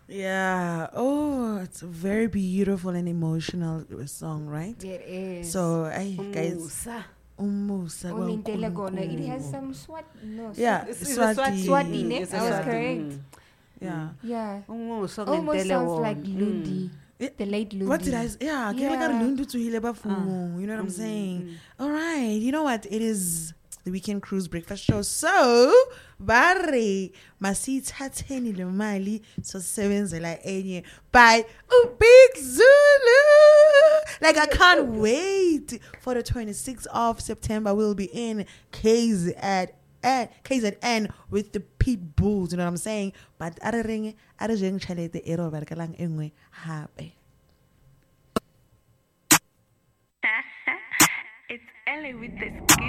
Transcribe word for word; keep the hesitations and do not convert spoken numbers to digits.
Yeah. Oh, it's a very beautiful and emotional song, right? It is. So, I guys, Umusa. umusa Unintele kona. It kwaNkulunkulu. has some Swat. No. Yeah, It's- it's a Swati. Swati. Swati, ne? It's a I was Swati. correct. Mm. Yeah. Yeah. Umusa Almost ngentele sounds wona. like Lundi. Eh, The late Lundi. What did I say? Yeah, ke le ka re Yeah. lundu tsohile bafung. You know what I'm saying? All right. You know what? It is the Weekend Cruise Breakfast Show. So, Barry, masithatheni le mali so sebenzela enye by uBig Zulu. Like, I can't wait for the twenty-sixth of September. We'll be in K Z at at K Z N with the Pit Bulls, you know what I'm saying? But are ring are jeng chalete e ro berkelang engwe hape. It's Ellie with the